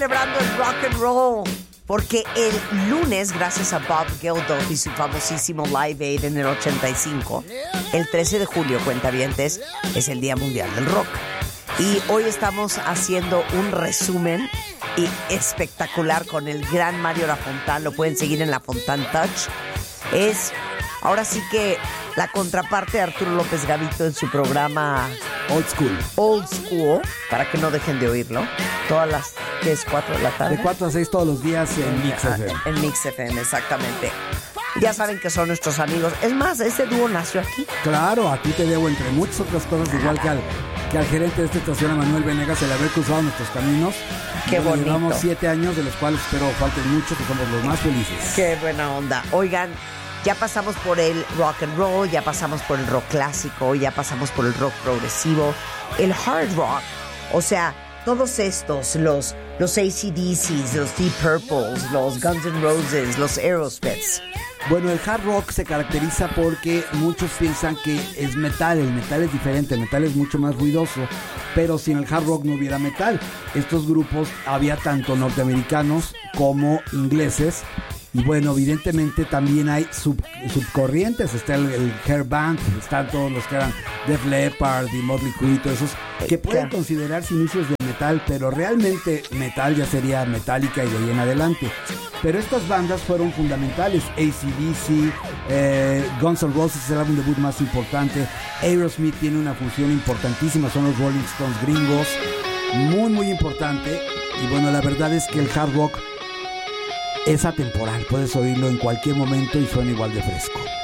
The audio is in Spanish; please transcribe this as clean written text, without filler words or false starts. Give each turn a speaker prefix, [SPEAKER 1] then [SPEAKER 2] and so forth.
[SPEAKER 1] Celebrando el rock and roll, porque el lunes, gracias a Bob Geldof y su famosísimo Live Aid en el 85, el 13 de julio, cuentavientes, es el Día Mundial del Rock. Y hoy estamos haciendo un resumen y espectacular con el gran Mario Lafontán. Lo pueden seguir en Lafontán Touch. Es ahora sí que la contraparte de Arturo López Gavito en su programa Old School, para que no dejen de oírlo. Todas las, ¿qué es? 4 de la tarde.
[SPEAKER 2] De 4 a 6 todos los días en Mix FM.
[SPEAKER 1] En Mix FM, exactamente. Ya saben que son nuestros amigos. Es más, ese dúo nació aquí.
[SPEAKER 2] Claro, a ti te debo, entre muchas otras cosas, igual que al gerente de esta estación, a Manuel Venegas, el haber cruzado nuestros caminos.
[SPEAKER 1] Qué bonito.
[SPEAKER 2] Llevamos 7 años, de los cuales espero falten muchos, que somos los más felices.
[SPEAKER 1] Qué buena onda. Oigan, ya pasamos por el rock and roll, ya pasamos por el rock clásico, ya pasamos por el rock progresivo, el hard rock. O sea, todos estos, los AC/DCs, los Deep Purples, los Guns N' Roses, los Aerosmiths.
[SPEAKER 2] Bueno, el hard rock se caracteriza porque muchos piensan que es metal. El metal es diferente, el metal es mucho más ruidoso, pero sin el hard rock no hubiera metal. Estos grupos había tanto norteamericanos como ingleses. Y bueno, evidentemente también hay subcorrientes. Está el hair band, están todos los que eran Def Leppard y Motley Crue, todos esos que pueden considerarse inicios de metal, pero realmente metal ya sería Metallica y de ahí en adelante. Pero estas bandas fueron fundamentales. AC/DC, Guns N' Roses es el álbum debut más importante. Aerosmith tiene una función importantísima, son los Rolling Stones gringos, muy muy importante. Y bueno, la verdad es que el hard rock es atemporal, puedes oírlo en cualquier momento y suena igual de fresco.